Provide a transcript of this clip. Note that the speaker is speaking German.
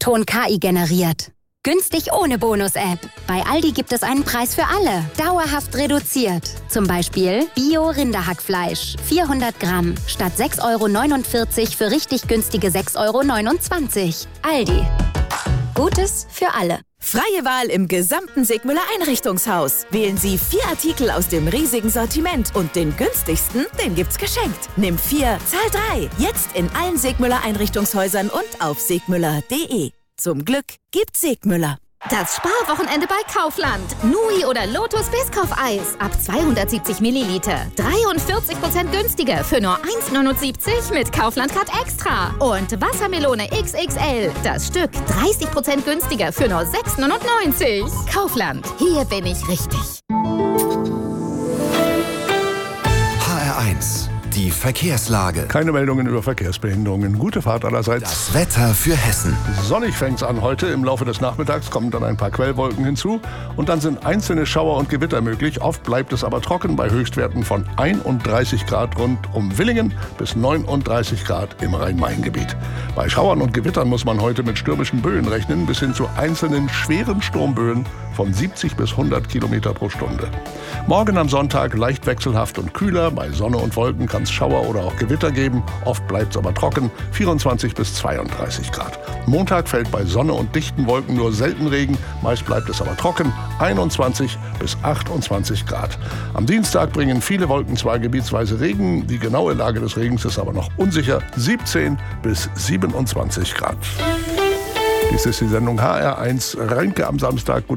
Ton KI generiert. Günstig ohne Bonus-App. Bei Aldi gibt es einen Preis für alle. Dauerhaft reduziert. Zum Beispiel Bio-Rinderhackfleisch. 400 Gramm. Statt 6,49 € für richtig günstige 6,29 €. Aldi. Gutes für alle. Freie Wahl im gesamten Sigmüller Einrichtungshaus. Wählen Sie 4 Artikel aus dem riesigen Sortiment und den günstigsten, den gibt's geschenkt. Nimm 4, zahl 3. Jetzt in allen Sigmüller Einrichtungshäusern und auf sigmüller.de. Zum Glück gibt's Sigmüller. Das Sparwochenende bei Kaufland. Nui oder Lotus Biscoff-Eis ab 270 Milliliter. 43% günstiger für nur 1,79 mit Kaufland-Card Extra. Und Wassermelone XXL. Das Stück 30% günstiger für nur 6,99. Kaufland. Hier bin ich richtig. HR1. Die Verkehrslage. Keine Meldungen über Verkehrsbehinderungen. Gute Fahrt allerseits. Das Wetter für Hessen. Sonnig fängt's an heute. Im Laufe des Nachmittags kommen dann ein paar Quellwolken hinzu. Und dann sind einzelne Schauer und Gewitter möglich. Oft bleibt es aber trocken bei Höchstwerten von 31 Grad rund um Villingen bis 39 Grad im Rhein-Main-Gebiet. Bei Schauern und Gewittern muss man heute mit stürmischen Böen rechnen, bis hin zu einzelnen schweren Sturmböen von 70 bis 100 Kilometer pro Stunde. Morgen am Sonntag leicht wechselhaft und kühler. Bei Sonne und Wolken kann es Schauer oder auch Gewitter geben. Oft bleibt es aber trocken, 24 bis 32 Grad. Montag fällt bei Sonne und dichten Wolken nur selten Regen. Meist bleibt es aber trocken, 21 bis 28 Grad. Am Dienstag bringen viele Wolken zwar gebietsweise Regen. Die genaue Lage des Regens ist aber noch unsicher. 17 bis 27 Grad. Dies ist die Sendung HR1 Rheinke am Samstag.